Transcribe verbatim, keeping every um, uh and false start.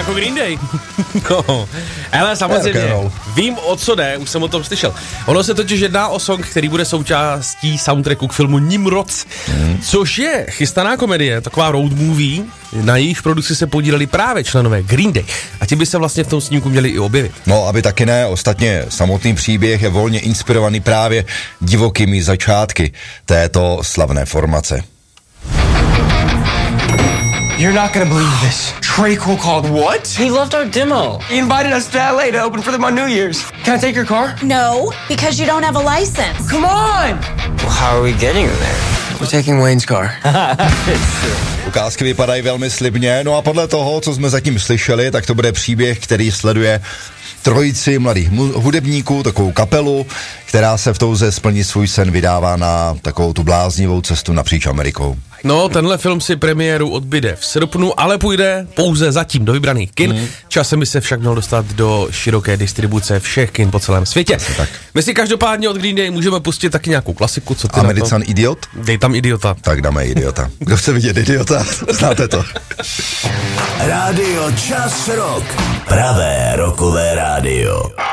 jako Green Day. No, ale samozřejmě, vím, o co jde, už jsem o tom slyšel. Ono se totiž jedná o song, který bude součástí soundtracku k filmu Nimrod, mm. což je chystaná komedie, taková road movie, na jejíž produkci se podíleli právě členové Green Day. A ti by se vlastně v tom snímku měli i objevit. No, aby taky ne, ostatně samotný příběh je volně inspirovaný právě divokými začátky této slavné formace. You're not gonna believe this. Trey Cole called. What? He loved our demo. He invited us to L A to open for them on New Year's. Can I take your car? No, because you don't have a license. Come on! Well, how are we getting there? We're taking Wayne's car. Ukázky vypadají velmi slibně, no a podle toho, co jsme zatím slyšeli, tak to bude příběh, který sleduje trojici mladých hudebníků, takovou kapelu, která se v touze splnit svůj sen vydává na takovou tu bláznivou cestu napříč Amerikou. No, tenhle film si premiéru odbyde v srpnu, ale půjde pouze zatím do vybraných kin. Mm. Časem by se však měl dostat do široké distribuce všech kin po celém světě. Tak. My si každopádně od Green Day můžeme pustit taky nějakou klasiku, co ty American Idiot? Dej tam Idiota. Tak dáme Idiota. Kdo chce vidět Idiota? Znáte to. Rádio Čas Rock. Pravé rockové rádio.